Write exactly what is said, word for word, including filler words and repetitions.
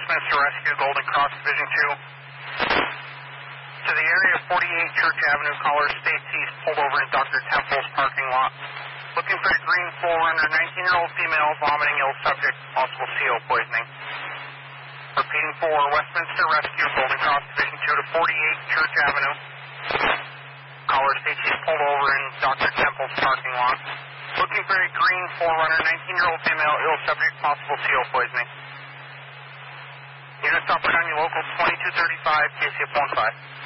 Westminster Rescue, Golden Cross Division two. To the area of forty-eight Church Avenue, caller states he's pulled over in Doctor Temple's parking lot. Looking for a green forerunner, nineteen-year-old female, vomiting, ill subject, possible C O poisoning. Repeating for Westminster Rescue, Golden Cross Division two to forty-eight Church Avenue. Caller states he's pulled over in Doctor Temple's parking lot. Looking for a green forerunner, nineteen-year-old female, ill subject, possible C O poisoning. Units operating on your local twenty-two thirty-five, K C F one five.